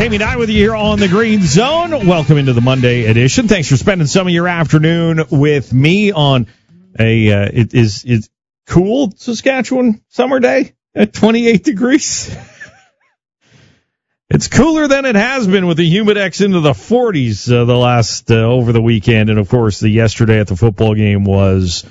Jamie Nye with you here on the Green Zone. Welcome into the Monday edition. Thanks for spending some of your afternoon with me on it's cool Saskatchewan summer day at 28 degrees. It's cooler than it has been with the humidex into the 40s the last over the weekend. And, of course, the yesterday at the football game was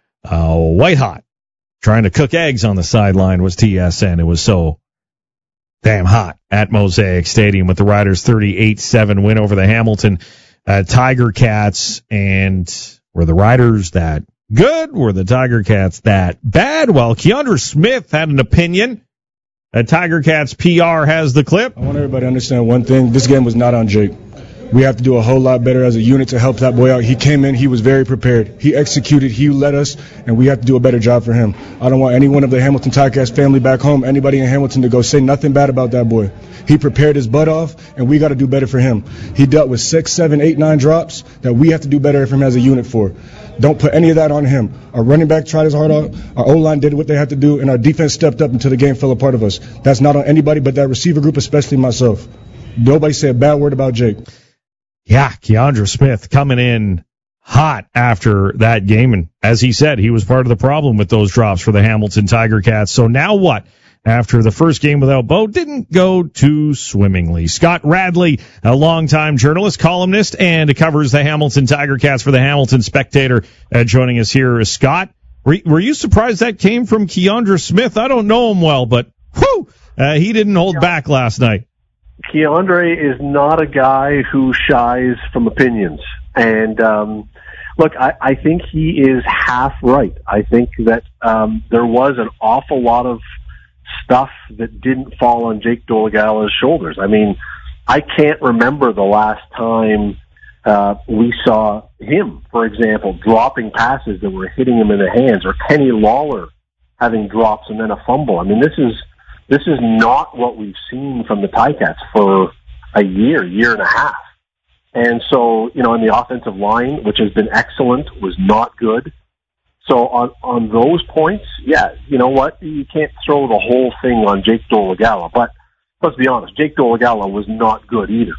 white hot. Trying to cook eggs on the sideline was TSN. It was so damn hot at Mosaic Stadium with the Riders' 38-7 win over the Hamilton Tiger Cats. And were the Riders that good? Were the Tiger Cats that bad? Well, Keandra Smith had an opinion. Tiger Cats PR has the clip. I want everybody to understand one thing. This game was not on Jake. We have to do a whole lot better as a unit to help that boy out. He came in, he was very prepared. He executed, he led us, and we have to do a better job for him. I don't want any one of the Hamilton Ticats family back home, anybody in Hamilton, to go say nothing bad about that boy. He prepared his butt off, and we got to do better for him. He dealt with 6, 7, 8, 9 drops that we have to do better for him as a unit for. Don't put any of that on him. Our running back tried his heart out. Our O-line did what they had to do, and our defense stepped up until the game fell apart of us. That's not on anybody but that receiver group, especially myself. Nobody said a bad word about Jake. Yeah, Keandra Smith coming in hot after that game. And as he said, he was part of the problem with those drops for the Hamilton Tiger Cats. So now what? After the first game without Bo didn't go too swimmingly. Scott Radley, a longtime journalist, columnist, and covers the Hamilton Tiger Cats for the Hamilton Spectator, joining us here. Scott, were you surprised that came from Keandra Smith? I don't know him well, but he didn't hold back last night. Keandre is not a guy who shies from opinions. And, look, I think he is half right. I think that there was an awful lot of stuff that didn't fall on Jake Dolegala's shoulders. I mean, I can't remember the last time we saw him, for example, dropping passes that were hitting him in the hands, or Kenny Lawler having drops and then a fumble. I mean, this is not what we've seen from the Ticats for a year and a half. And so, in the offensive line, which has been excellent, was not good. So on those points, yeah, you know what? You can't throw the whole thing on Jake Dolegala. But let's be honest, Jake Dolegala was not good either.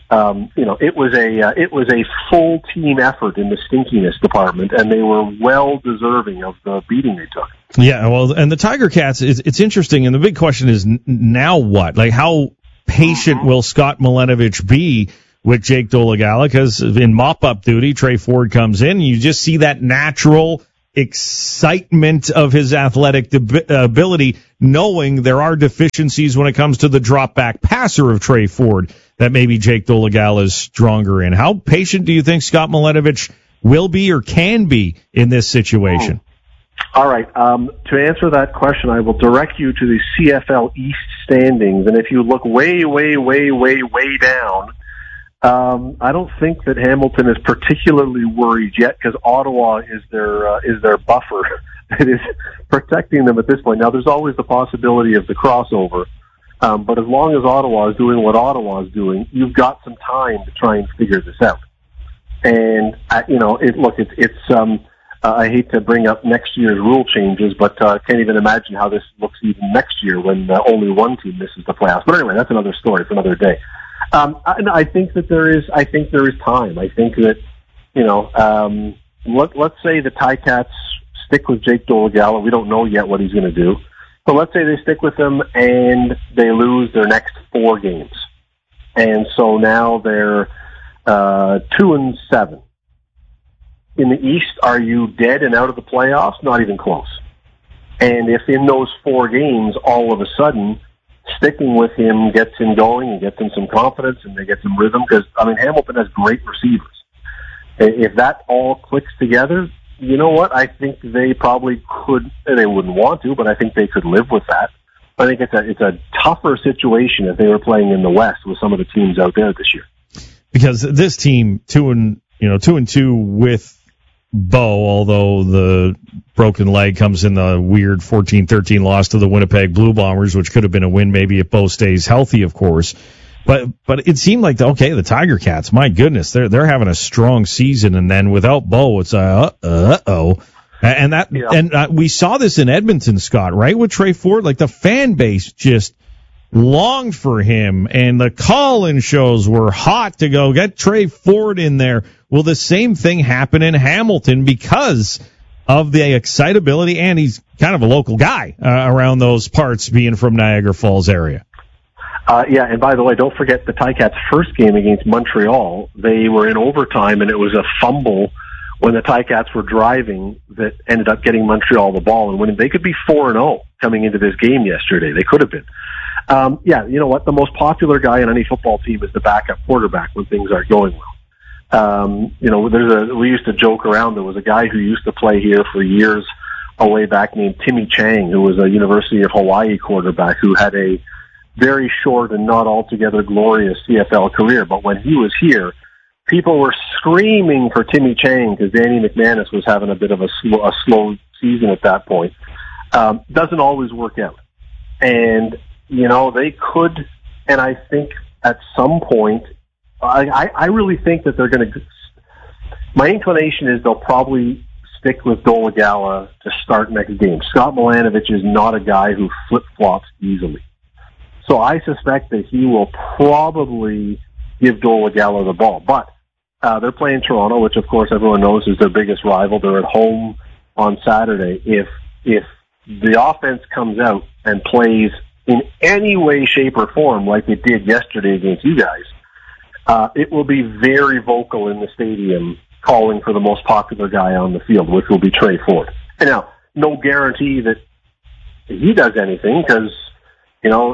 It was a full team effort in the stinkiness department, and they were well deserving of the beating they took. Yeah, well, and the Tiger Cats, it's interesting, and the big question is now what? Like, how patient will Scott Milenovich be with Jake Dolegala? Because in mop-up duty, Trey Ford comes in, and you just see that natural excitement of his athletic ability, knowing there are deficiencies when it comes to the drop-back passer of Trey Ford that maybe Jake Dolegala is stronger in. How patient do you think Scott Milenovich will be or can be in this situation? All right. To answer that question, I will direct you to the CFL East standings, and if you look way, way, way, way, way down, I don't think that Hamilton is particularly worried yet, because Ottawa is their buffer that is protecting them at this point. Now, there's always the possibility of the crossover, but as long as Ottawa is doing what Ottawa is doing, you've got some time to try and figure this out. And I hate to bring up next year's rule changes, but can't even imagine how this looks even next year when only one team misses the playoffs. But anyway, that's another story for another day. I think that there is time. I think that, let's say the Ticats stick with Jake Dolegala. We don't know yet what he's going to do. But let's say they stick with him and they lose their next 4 games. And so now they're 2-7. In the East, are you dead and out of the playoffs? Not even close. And if in those 4 games, all of a sudden, sticking with him gets him going and gets him some confidence and they get some rhythm, because, Hamilton has great receivers. If that all clicks together, you know what? I think they probably could, they wouldn't want to, but I think they could live with that. I think it's a tougher situation if they were playing in the West with some of the teams out there this year. Because this team, 2-2 with Bo, although the broken leg comes in the weird 14-13 loss to the Winnipeg Blue Bombers, which could have been a win maybe if Bo stays healthy, of course. But it seemed like, the Tiger Cats, my goodness, they're having a strong season, and then without Bo, it's uh-oh. And we saw this in Edmonton, Scott, right, with Trey Ford? Like, the fan base just longed for him, and the call-in shows were hot to go get Trey Ford in there. Will the same thing happen in Hamilton because of the excitability, and he's kind of a local guy around those parts, being from Niagara Falls area? Yeah, and by the way, don't forget the Ticats' first game against Montreal. They were in overtime, and it was a fumble when the Ticats were driving that ended up getting Montreal the ball. And when they could be 4-0 coming into this game yesterday, they could have been. Yeah, you know what? The most popular guy on any football team is the backup quarterback when things aren't going well. You know, we used to joke around. There was a guy who used to play here for years way back named Timmy Chang, who was a University of Hawaii quarterback who had a very short and not altogether glorious CFL career. But when he was here, people were screaming for Timmy Chang because Danny McManus was having a bit of a slow season at that point. Doesn't always work out. And, you know, they could, and I think at some point, I really think that they're going to, my inclination is they'll probably stick with Dolegala to start next game. Scott Milanovich is not a guy who flip-flops easily. So I suspect that he will probably give Dolegala the ball. But they're playing Toronto, which of course everyone knows is their biggest rival. They're at home on Saturday. If the offense comes out and plays in any way, shape, or form like it did yesterday against you guys, it will be very vocal in the stadium calling for the most popular guy on the field, which will be Trey Ford. And now, no guarantee that he does anything because, you know,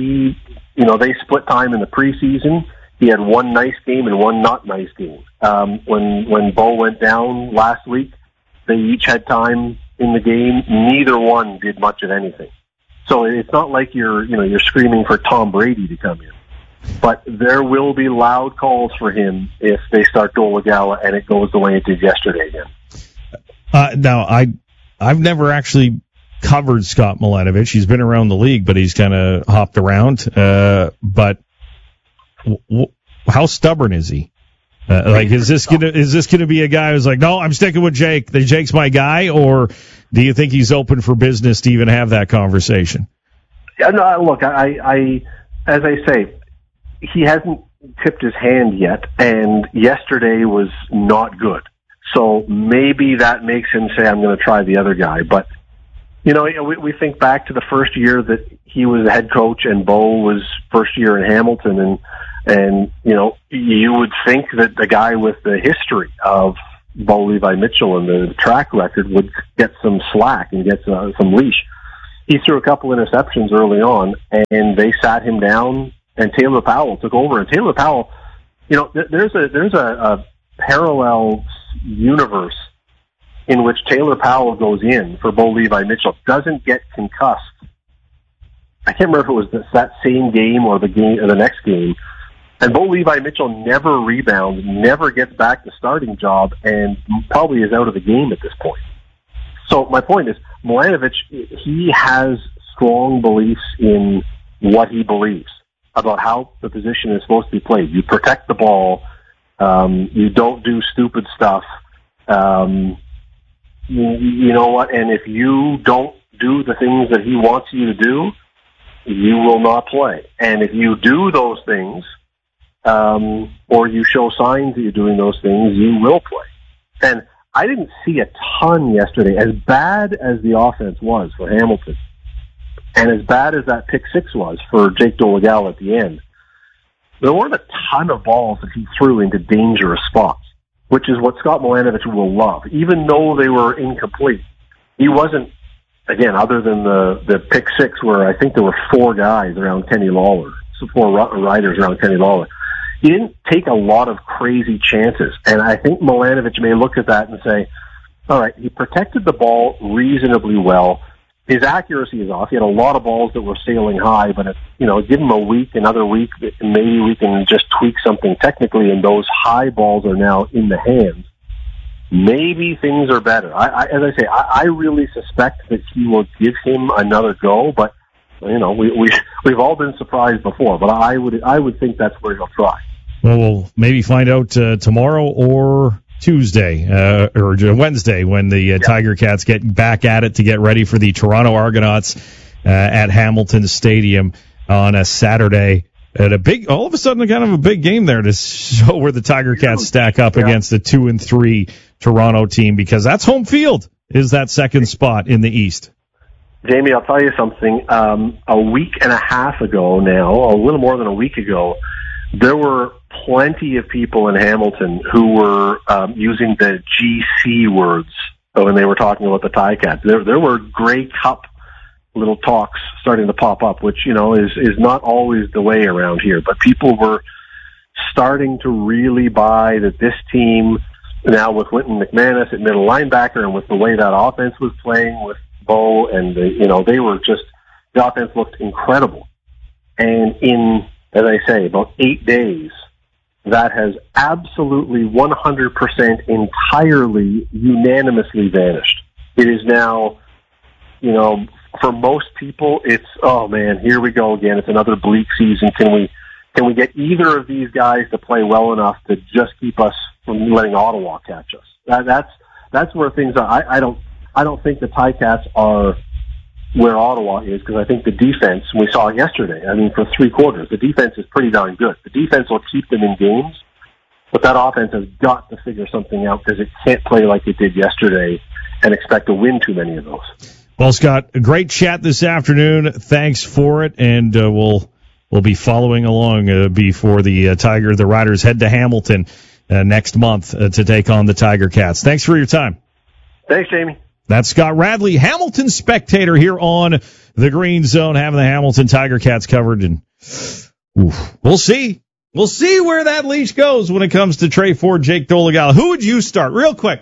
they split time in the preseason. He had one nice game and one not nice game. When Bo went down last week, they each had time in the game. Neither one did much of anything. So it's not like you're screaming for Tom Brady to come in. But there will be loud calls for him if they start Dolegala and it goes the way it did yesterday again. Now, I've never actually covered Scott Milanovich. He's been around the league, but he's kind of hopped around. But how stubborn is he? Is this gonna be a guy who's like, no, I'm sticking with Jake. Jake's my guy, or do you think he's open for business to even have that conversation? Yeah, no. Look, I as I say, he hasn't tipped his hand yet, and yesterday was not good. So maybe that makes him say, I'm going to try the other guy. But, you know, we think back to the first year that he was the head coach and Bo was first year in Hamilton, and you know, you would think that the guy with the history of Bo Levi Mitchell and the track record would get some slack and get some leash. He threw a couple interceptions early on, and they sat him down, and Taylor Powell took over. And Taylor Powell, you know, there's a parallel universe in which Taylor Powell goes in for Bo Levi Mitchell, doesn't get concussed. I can't remember if it was that same game or the next game. And Bo Levi Mitchell never rebounds, never gets back the starting job, and probably is out of the game at this point. So my point is, Milanovich, he has strong beliefs in what he believes about how the position is supposed to be played. You protect the ball. You don't do stupid stuff. You know what? And if you don't do the things that he wants you to do, you will not play. And if you do those things, or you show signs that you're doing those things, you will play. And I didn't see a ton yesterday. As bad as the offense was for Hamilton, and as bad as that pick six was for Jake Dolegala at the end, there weren't a ton of balls that he threw into dangerous spots, which is what Scott Milanovich will love. Even though they were incomplete, he wasn't, again, other than the pick six where I think there were four guys around Kenny Lawler, so four riders around Kenny Lawler. He didn't take a lot of crazy chances. And I think Milanovich may look at that and say, all right, he protected the ball reasonably well. His accuracy is off. He had a lot of balls that were sailing high, but give him a week, another week, maybe we can just tweak something technically, and those high balls are now in the hands. Maybe things are better. As I say, I really suspect that he will give him another go, but we've all been surprised before. But I would think that's where he'll try. Well, we'll maybe find out tomorrow or Tuesday or Wednesday when the Tiger Cats get back at it to get ready for the Toronto Argonauts at Hamilton Stadium. on a Saturday. At all of a sudden, kind of a big game there to show where the Tiger Cats stack up against the 2-3 Toronto team, because that's home field, is that second spot in the East. Jamie, I'll tell you something. A week and a half ago now, a little more than a week ago, there were plenty of people in Hamilton who were using the GC words when they were talking about the Ticats. There were Grey Cup little talks starting to pop up, which, is not always the way around here. But people were starting to really buy that this team, now with Wynton McManus at middle linebacker and with the way that offense was playing with Bo, and the offense looked incredible. And in, as I say, about 8 days, that has absolutely 100% entirely unanimously vanished. It is now, for most people, it's, oh man, here we go again. It's another bleak season. Can we get either of these guys to play well enough to just keep us from letting Ottawa catch us? That's where things are. I don't think the Ticats are where Ottawa is, because I think the defense, we saw it yesterday, for 3 quarters, the defense is pretty darn good. The defense will keep them in games, but that offense has got to figure something out, because it can't play like it did yesterday and expect to win too many of those. Well, Scott, a great chat this afternoon. Thanks for it, and we'll be following along before the Riders head to Hamilton next month to take on the Tiger Cats. Thanks for your time. Thanks, Jamie. That's Scott Radley, Hamilton Spectator, here on the Green Zone, having the Hamilton Tiger Cats covered. And we'll see. We'll see where that leash goes when it comes to Trey Ford, Jake Dolegala. Who would you start? Real quick.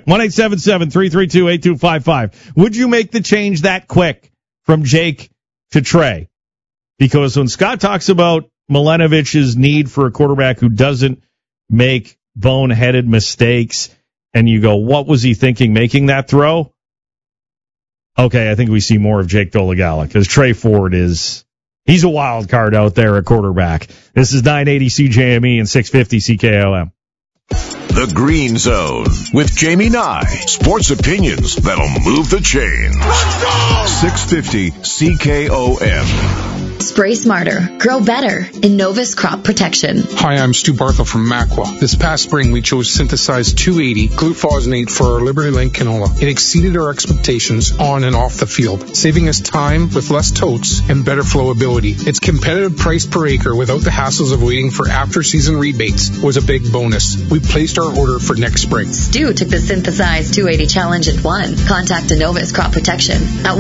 1-877-332-8255. Would you make the change that quick from Jake to Trey? Because when Scott talks about Milanovich's need for a quarterback who doesn't make boneheaded mistakes, and you go, what was he thinking making that throw? Okay, I think we see more of Jake Dolegala, because Trey Ford he's a wild card out there at quarterback. This is 980 CJME and 650 CKOM. The Green Zone with Jamie Nye. Sports opinions that'll move the chains. Let's go! 650 CKOM. Spray smarter, grow better. Innovis Crop Protection. Hi, I'm Stu Barthel from Macwa. This past spring, we chose Synthesized 280 glufosinate for our Liberty Link canola. It exceeded our expectations on and off the field, saving us time with less totes and better flowability. Its competitive price per acre without the hassles of waiting for after-season rebates was a big bonus. We placed our order for next spring. Stu took the Synthesized 280 challenge and won. Contact Innovis Crop Protection at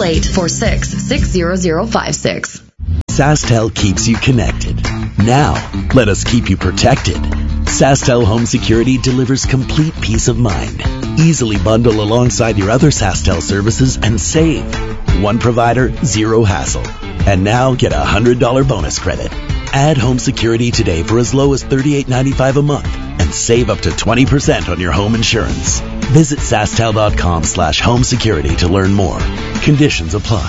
1-888-46-60056. SaskTel keeps you connected. Now, let us keep you protected. SaskTel Home Security delivers complete peace of mind. Easily bundle alongside your other SaskTel services and save. One provider, zero hassle. And now get a $100 bonus credit. Add home security today for as low as $38.95 a month and save up to 20% on your home insurance. Visit SaskTel.com/home security to learn more. Conditions apply.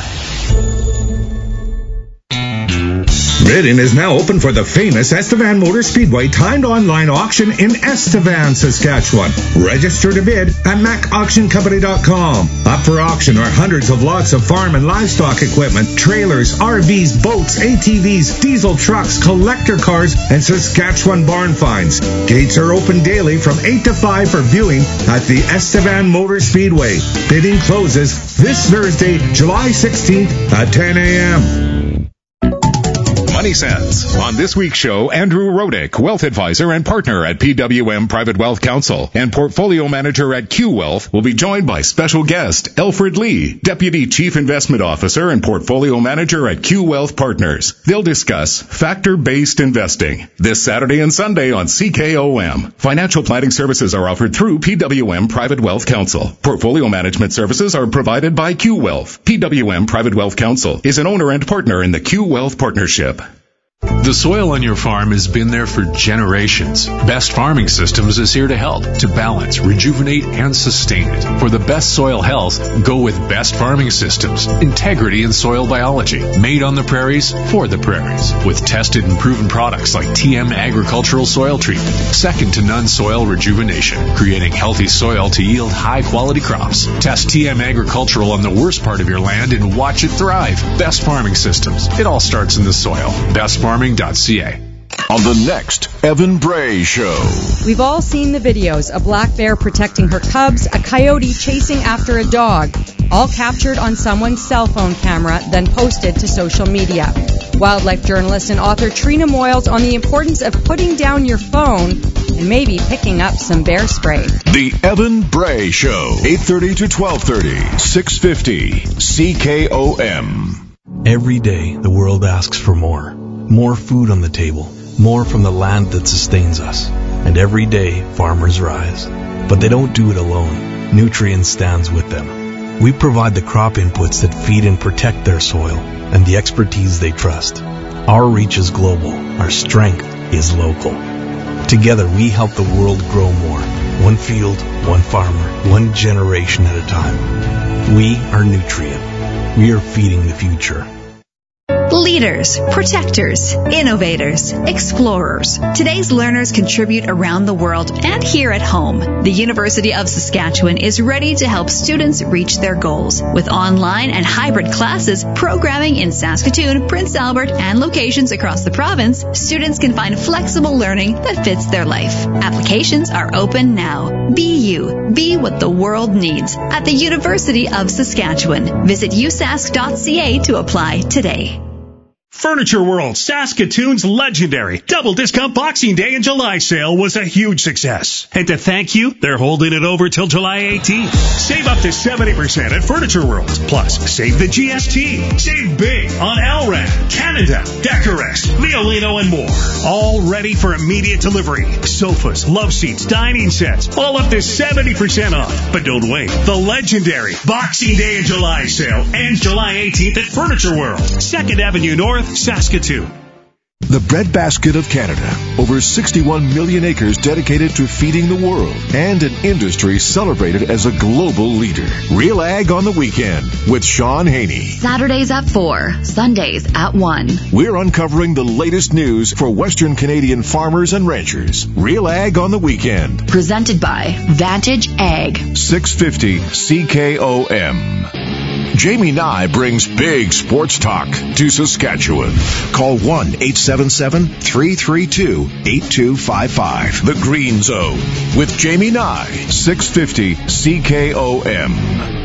Bidding is now open for the famous Estevan Motor Speedway timed online auction in Estevan, Saskatchewan. Register to bid at macauctioncompany.com. Up for auction are hundreds of lots of farm and livestock equipment, trailers, RVs, boats, ATVs, diesel trucks, collector cars, and Saskatchewan barn finds. Gates are open daily from 8 to 5 for viewing at the Estevan Motor Speedway. Bidding closes this Thursday, July 16th at 10 a.m. Money Sense. On this week's show, Andrew Rodick, wealth advisor and partner at PWM Private Wealth Counsel and portfolio manager at Q Wealth, will be joined by special guest Alfred Lee, deputy chief investment officer and portfolio manager at Q Wealth Partners. They'll discuss factor-based investing this Saturday and Sunday on CKOM. Financial planning services are offered through PWM Private Wealth Counsel. Portfolio management services are provided by Q Wealth. PWM Private Wealth Counsel is an owner and partner in the Q Wealth Partnership. The soil on your farm has been there for generations. Best Farming Systems is here to help, to balance, rejuvenate, and sustain it. For the best soil health, go with Best Farming Systems. Integrity in soil biology. Made on the prairies, for the prairies. With tested and proven products like TM Agricultural Soil Treatment. Second to none soil rejuvenation. Creating healthy soil to yield high-quality crops. Test TM Agricultural on the worst part of your land and watch it thrive. Best Farming Systems. It all starts in the soil. bestfarming.ca. On the next Evan Bray Show. We've all seen the videos, a black bear protecting her cubs, a coyote chasing after a dog, all captured on someone's cell phone camera, then posted to social media. Wildlife journalist and author Trina Moyles on the importance of putting down your phone and maybe picking up some bear spray. The Evan Bray Show, 8:30 to 12:30, 650 CKOM. Every day, the world asks for more. More food on the table. More from the land that sustains us. And every day, farmers rise. But they don't do it alone. Nutrien stands with them. We provide the crop inputs that feed and protect their soil and the expertise they trust. Our reach is global. Our strength is local. Together, we help the world grow more. One field, one farmer, one generation at a time. We are Nutrien. We are feeding the future. Leaders, protectors, innovators, explorers. Today's learners contribute around the world and here at home. The University of Saskatchewan is ready to help students reach their goals. With online and hybrid classes, programming in Saskatoon, Prince Albert, and locations across the province, students can find flexible learning that fits their life. Applications are open now. Be you. Be what the world needs at the University of Saskatchewan. Visit usask.ca to apply today. Furniture World, Saskatoon's legendary double discount Boxing Day and July sale was a huge success. And to thank you, they're holding it over till July 18th. Save up to 70% at Furniture World. Plus, save the GST. Save big on Alran, Canada, Decorex, Violino, and more. All ready for immediate delivery. Sofas, love seats, dining sets, all up to 70% off. But don't wait. The legendary Boxing Day and July sale ends July 18th at Furniture World, 2nd Avenue North, Saskatoon. The breadbasket of Canada. Over 61 million acres dedicated to feeding the world. And an industry celebrated as a global leader. Real Ag on the Weekend with Sean Haney. Saturdays at 4, Sundays at 1. We're uncovering the latest news for Western Canadian farmers and ranchers. Real Ag on the Weekend. Presented by Vantage Ag. 650 CKOM. Jamie Nye brings big sports talk to Saskatchewan. Call 1-877-332-8255. The Green Zone with Jamie Nye, 650 CKOM.